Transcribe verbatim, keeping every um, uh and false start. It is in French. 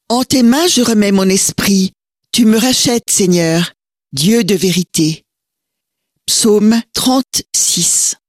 En tes mains je remets mon esprit, tu me rachètes, Seigneur, Dieu de vérité. Psaume trente-six.